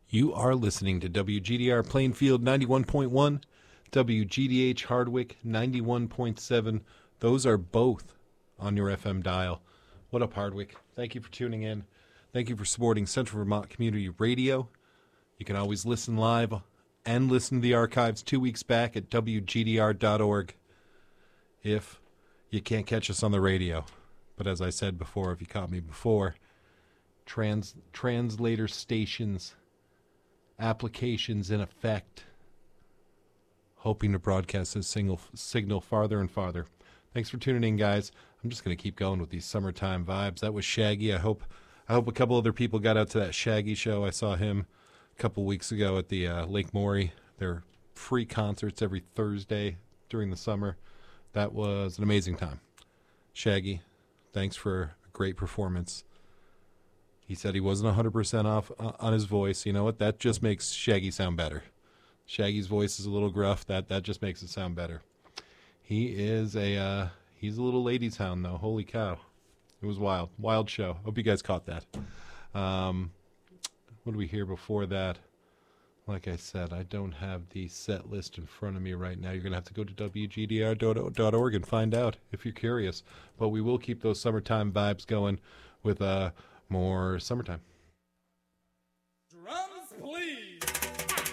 You are listening to WGDR Plainfield 91.1, WGDH Hardwick 91.7. Those are both on your FM dial. What up, Hardwick? Thank you for tuning in. Thank you for supporting Central Vermont Community Radio. You can always listen live and listen to the archives 2 weeks back at WGDR.org if you can't catch us on the radio. But as I said before, if you caught me before, translator stations, applications in effect, hoping to broadcast this signal farther and farther. Thanks for tuning in, guys. I'm just going to keep going with these summertime vibes. That was Shaggy. I hope a couple other people got out to that Shaggy show. I saw him a couple weeks ago at the Lake Maury. Their free concerts every Thursday during the summer. That was an amazing time. Shaggy, thanks for a great performance. He said he wasn't 100% off on his voice. You know what? That just makes Shaggy sound better. Shaggy's voice is a little gruff. That just makes it sound better. He's a little ladies' hound, though. Holy cow. It was wild. Wild show. Hope you guys caught that. What did we hear before that? Like I said, I don't have the set list in front of me right now. You're going to have to go to WGDR.org and find out if you're curious. But we will keep those summertime vibes going with more summertime.